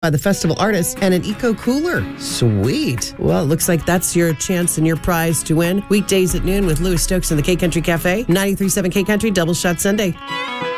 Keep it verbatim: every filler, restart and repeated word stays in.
by the festival artists and an eco cooler. Sweet. Well, it looks like that's your chance and your prize to win. Weekdays at noon with Louis Stokes in the K Country Cafe. ninety-three point seven K Country, Double Shot Sunday.